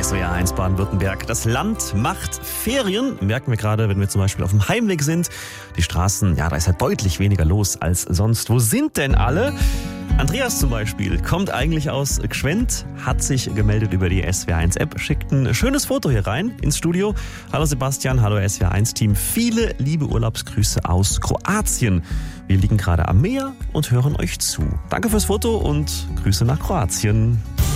SWR1 Baden-Württemberg. Das Land macht Ferien. Merken wir gerade, wenn wir zum Beispiel auf dem Heimweg sind. Die Straßen, ja, da ist ja deutlich weniger los als sonst. Wo sind denn alle? Andreas zum Beispiel kommt eigentlich aus Gschwend, hat sich gemeldet über die SWR1-App, schickt ein schönes Foto hier rein ins Studio. Hallo Sebastian, hallo SWR1-Team. Viele liebe Urlaubsgrüße aus Kroatien. Wir liegen gerade am Meer und hören euch zu. Danke fürs Foto und Grüße nach Kroatien.